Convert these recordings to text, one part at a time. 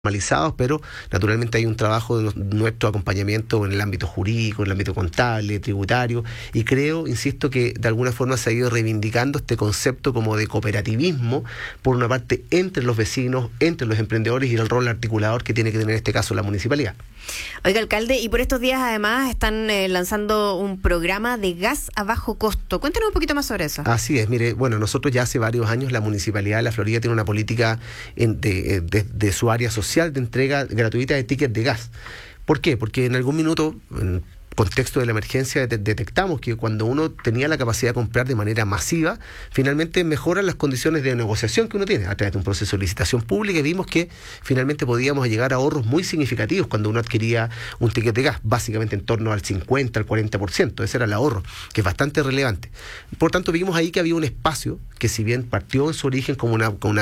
formalizados, pero naturalmente hay un trabajo de nuestro acompañamiento en el ámbito jurídico, en el ámbito contable, tributario, y creo, insisto, que de alguna forma se ha ido reivindicando este concepto como de cooperativismo, por una parte entre los vecinos, entre los emprendedores y el rol articulador que tiene que tener en este caso la municipalidad. Oiga, alcalde, y por estos días además están lanzando un programa de gas a bajo costo. Cuéntanos un poquito más sobre eso. Así es, mire, bueno, nosotros ya hace varios años la Municipalidad de La Florida tiene una política de su área social de entrega gratuita de tickets de gas. ¿Por qué? Porque en algún minuto, en contexto de la emergencia, detectamos que cuando uno tenía la capacidad de comprar de manera masiva, finalmente mejoran las condiciones de negociación que uno tiene a través de un proceso de licitación pública, y vimos que finalmente podíamos llegar a ahorros muy significativos cuando uno adquiría un ticket de gas, básicamente en torno al 50, al 40%, ese era el ahorro, que es bastante relevante. Por tanto, vimos ahí que había un espacio que, si bien partió en su origen como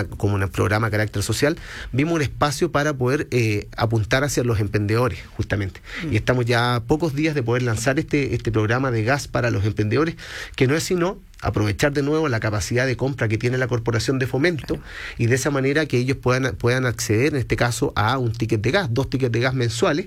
un programa de carácter social, vimos un espacio para poder apuntar hacia los emprendedores, justamente. Y estamos ya a pocos días de poder lanzar este programa de gas para los emprendedores, que no es sino aprovechar de nuevo la capacidad de compra que tiene la Corporación de Fomento, claro, y de esa manera que ellos puedan acceder, en este caso, a un ticket de gas, 2 tickets de gas mensuales,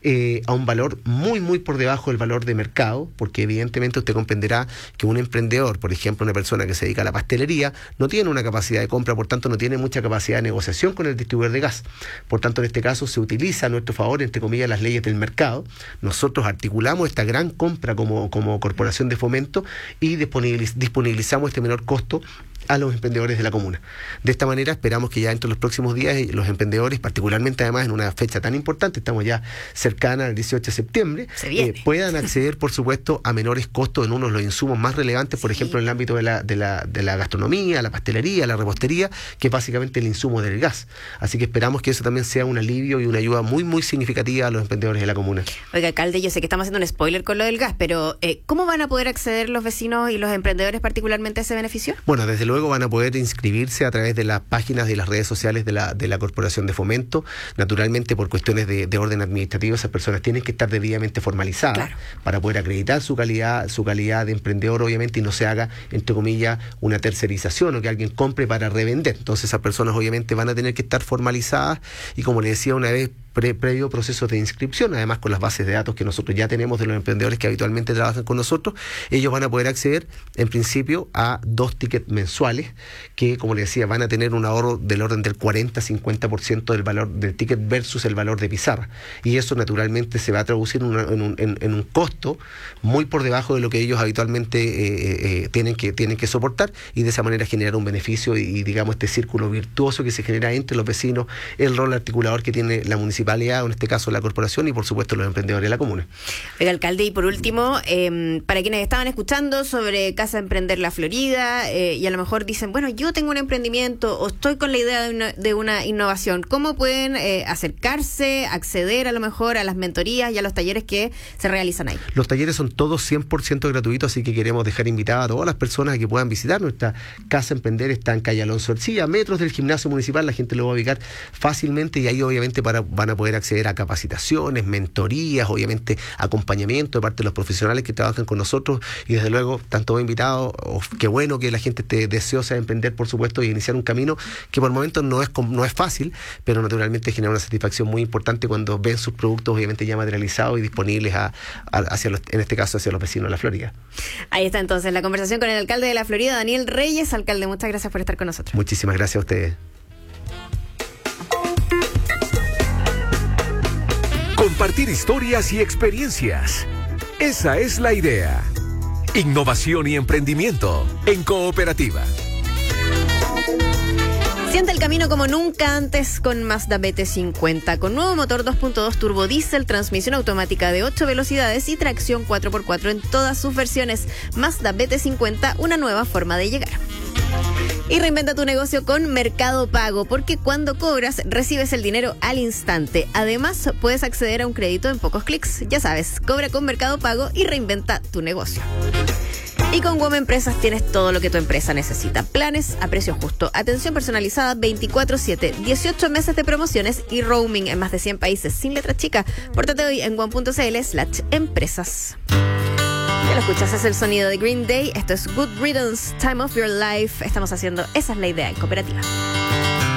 a un valor muy, muy por debajo del valor de mercado, porque evidentemente usted comprenderá que un emprendedor, por ejemplo, una persona que se dedica a la pastelería, no tiene una capacidad de compra, por tanto no tiene mucha capacidad de negociación con el distribuidor de gas. Por tanto, en este caso se utiliza a nuestro favor, entre comillas, las leyes del mercado. Nosotros articulamos esta gran compra como Corporación de Fomento y disponibilizamos este menor costo a los emprendedores de la comuna. De esta manera esperamos que ya dentro de los próximos días los emprendedores, particularmente además en una fecha tan importante, estamos ya cercana al 18 de septiembre, puedan acceder, por supuesto, a menores costos en uno de los insumos más relevantes, por ejemplo, en el ámbito de la gastronomía, la pastelería, la repostería, que es básicamente el insumo del gas. Así que esperamos que eso también sea un alivio y una ayuda muy, muy significativa a los emprendedores de la comuna. Oiga, alcalde, yo sé que estamos haciendo un spoiler con lo del gas, pero ¿cómo van a poder acceder los vecinos y los emprendedores particularmente a ese beneficio? Bueno, desde luego van a poder inscribirse a través de las páginas y las redes sociales de la Corporación de Fomento. Naturalmente, por cuestiones de orden administrativo, esas personas tienen que estar debidamente formalizadas, claro, para poder acreditar su calidad de emprendedor, obviamente, y no se haga, entre comillas, una tercerización o que alguien compre para revender. Entonces esas personas obviamente van a tener que estar formalizadas y, como le decía una vez, previo proceso de inscripción, además con las bases de datos que nosotros ya tenemos de los emprendedores que habitualmente trabajan con nosotros, ellos van a poder acceder en principio a 2 tickets mensuales que, como les decía, van a tener un ahorro del orden del 40-50% del valor del ticket versus el valor de pizarra, y eso naturalmente se va a traducir en un costo muy por debajo de lo que ellos habitualmente tienen que soportar, y de esa manera generar un beneficio y digamos este círculo virtuoso que se genera entre los vecinos, el rol articulador que tiene la municipalidad, o en este caso la corporación, y por supuesto los emprendedores de la comuna. Oiga, alcalde, y por último, para quienes estaban escuchando sobre Casa Emprender La Florida, y a lo mejor dicen, bueno, yo tengo un emprendimiento o estoy con la idea de una innovación, ¿cómo pueden acercarse, acceder a lo mejor a las mentorías y a los talleres que se realizan ahí? Los talleres son todos 100% gratuitos, así que queremos dejar invitadas a todas las personas a que puedan visitar nuestra Casa Emprender. Está en calle Alonso Ercilla, metros del gimnasio municipal, la gente lo va a ubicar fácilmente, y ahí obviamente van a poder acceder a capacitaciones, mentorías, obviamente acompañamiento de parte de los profesionales que trabajan con nosotros, y desde luego tanto invitados, qué bueno que la gente esté deseosa de emprender, por supuesto, y iniciar un camino que por momentos no es fácil, pero naturalmente genera una satisfacción muy importante cuando ven sus productos obviamente ya materializados y disponibles en este caso hacia los vecinos de La Florida. Ahí está entonces la conversación con el alcalde de La Florida, Daniel Reyes. Alcalde, muchas gracias por estar con nosotros. Muchísimas gracias a ustedes. Compartir historias y experiencias. Esa es la idea. Innovación y emprendimiento en cooperativa. Siente el camino como nunca antes con Mazda BT50, con nuevo motor 2.2 turbo diésel, transmisión automática de 8 velocidades y tracción 4x4 en todas sus versiones. Mazda BT50, una nueva forma de llegar. Y reinventa tu negocio con Mercado Pago, porque cuando cobras, recibes el dinero al instante. Además, puedes acceder a un crédito en pocos clics. Ya sabes, cobra con Mercado Pago y reinventa tu negocio. Y con WOM Empresas tienes todo lo que tu empresa necesita. Planes a precio justo, atención personalizada 24/7, 18 meses de promociones y roaming en más de 100 países sin letra chica. Pórtate hoy en WOM.cl/empresas. Ya lo escuchas, es el sonido de Green Day. Esto es Good Riddance, Time of Your Life. Estamos haciendo Esa es la idea en cooperativa.